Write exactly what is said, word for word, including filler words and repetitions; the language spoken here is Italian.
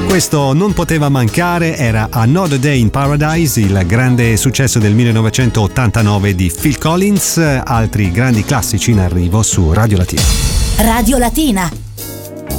Questo non poteva mancare, era Another Day in Paradise, il grande successo del millenovecentottantanove di Phil Collins. Altri grandi classici in arrivo su Radio Latina. Radio Latina.